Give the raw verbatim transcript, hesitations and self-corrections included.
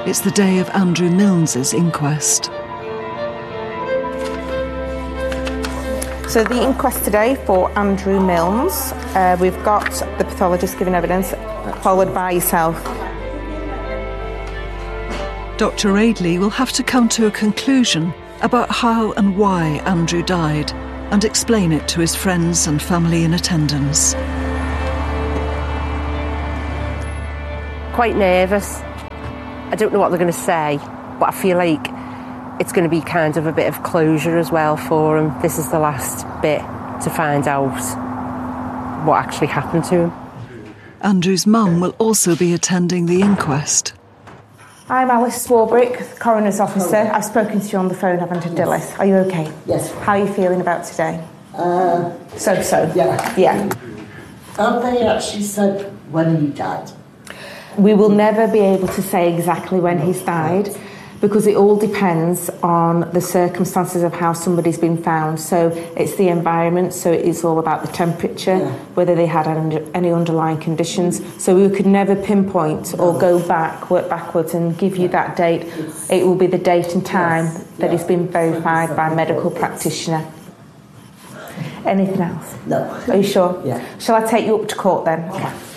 It's the day of Andrew Milnes's inquest. So the inquest today for Andrew Milnes, uh, we've got the pathologist giving evidence, followed by yourself. Doctor Aidley will have to come to a conclusion about how and why Andrew died and explain it to his friends and family in attendance. Quite nervous. I don't know what they're going to say, but I feel like it's going to be kind of a bit of closure as well for him. This is the last bit to find out what actually happened to him. Andrew's mum will also be attending the inquest. I'm Alice Swarbrick, coroner's officer. I've spoken to you on the phone, haven't I, Dilys? Are you okay? Yes. How are you feeling about today? Uh, So-so? yeah. Yeah. Have they actually said when he died? We will never be able to say exactly when he's died, because it all depends on the circumstances of how somebody's been found. So it's the environment, so it is all about the temperature, Yeah. whether they had any underlying conditions. So we could never pinpoint or go back, work backwards and give you that date. It will be the date and time Yes. that Yeah. it's been verified by a medical practitioner. Anything else? No. Are you sure? Yeah. Shall I take you up to court then?